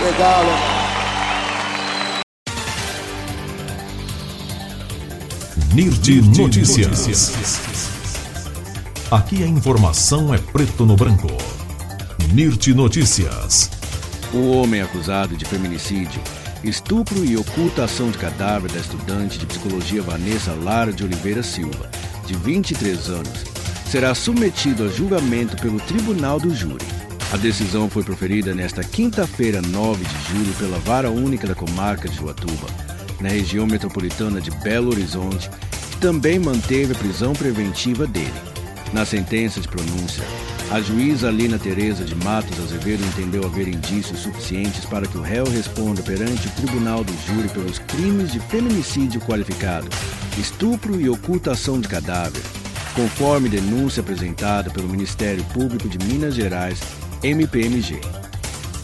Legal, legal. NIRD Notícias. Aqui a informação é preto no branco. NIRD Notícias. O homem acusado de feminicídio, estupro e ocultação de cadáver da estudante de psicologia Vanessa Lara de Oliveira Silva, de 23 anos, será submetido a julgamento pelo Tribunal do Júri. A decisão foi proferida nesta quinta-feira, 9 de julho, pela Vara Única da Comarca de Joatuba, na região metropolitana de Belo Horizonte, que também manteve a prisão preventiva dele. Na sentença de pronúncia, a juíza Alina Tereza de Matos Azevedo entendeu haver indícios suficientes para que o réu responda perante o Tribunal do Júri pelos crimes de feminicídio qualificado, estupro e ocultação de cadáver, conforme denúncia apresentada pelo Ministério Público de Minas Gerais, MPMG.